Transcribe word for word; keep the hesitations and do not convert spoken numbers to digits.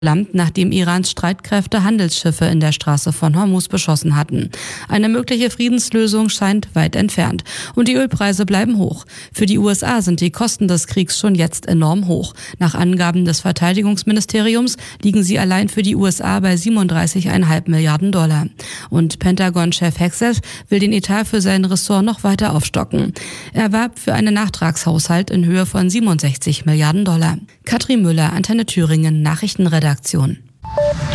Land, nachdem Irans Streitkräfte Handelsschiffe in der Straße von Hormuz beschossen hatten. Eine mögliche Friedenslösung scheint weit entfernt und die Ölpreise bleiben hoch. Für die U S A sind die Kosten des Kriegs schon jetzt enorm hoch. Nach Angaben des Verteidigungsministeriums liegen sie allein für die U S A bei siebenunddreißig Komma fünf Milliarden Dollar. Und Pentagon-Chef Hegseth will den Etat für sein Ressort noch weiter aufstocken. Er warb für einen Nachtragshaushalt in Höhe von siebenundsechzig Milliarden Dollar. Katrin Müller, Antenne Thüringen, Nachrichtenredaktion.